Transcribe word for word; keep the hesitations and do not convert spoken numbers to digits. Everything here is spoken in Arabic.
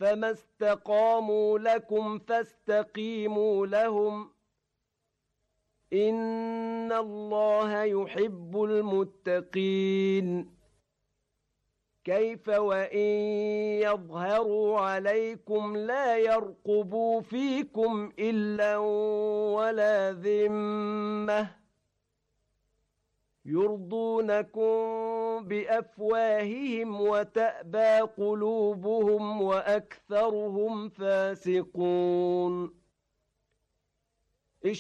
فما استقاموا لكم فاستقيموا لهم إن الله يحب المتقين كيف وإن يظهروا عليكم لا يرقبوا فيكم إلا ولا ذمة يرضونكم بأفواههم وتأبى قلوبهم وأكثرهم فاسقون